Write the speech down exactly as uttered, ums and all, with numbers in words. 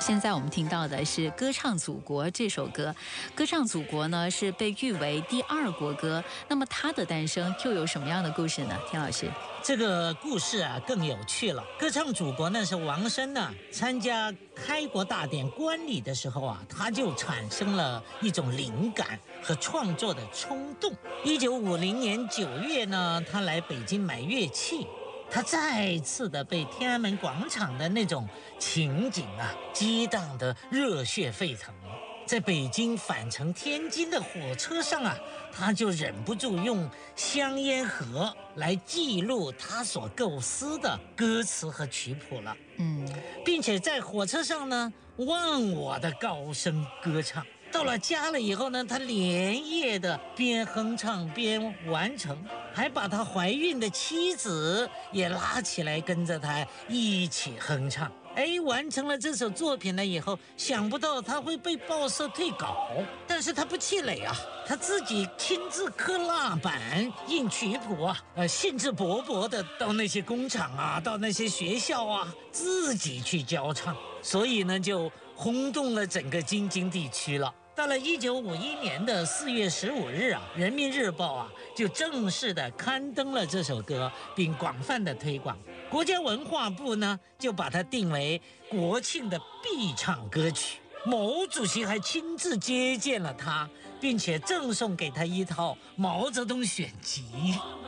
现在我们听到的是《歌唱祖国》这首歌，《歌唱祖国》呢是被誉为第二国歌。那么它的诞生又有什么样的故事呢？田老师， 这个故事啊更有趣了。《歌唱祖国》呢是王声呢参加开国大典观礼的时候啊，他就产生了一种灵感和创作的冲动。一九五零年九月呢，他来北京买乐器。他再次的被天安门广场的那种情景啊激荡得热血沸腾。在北京返程天津的火车上啊，他就忍不住用香烟盒来记录他所构思的歌词和曲谱了。嗯，并且在火车上呢忘我的高声歌唱。到了家了以后呢，他连夜的边哼唱边完成，还把他怀孕的妻子也拉起来跟着他一起哼唱。哎，完成了这首作品了以后，想不到他会被报社退稿，但是他不气馁啊，他自己亲自刻蜡板、印曲谱啊，呃，兴致勃勃的到那些工厂啊，到那些学校啊，自己去教唱，所以呢，就轰动了整个京津地区了。到了一九五一年的四月十五日啊，《人民日报》啊就正式的刊登了这首歌，并广泛的推广。国家文化部呢就把它定为国庆的必唱歌曲。毛主席还亲自接见了他，并且赠送给他一套毛泽东选集。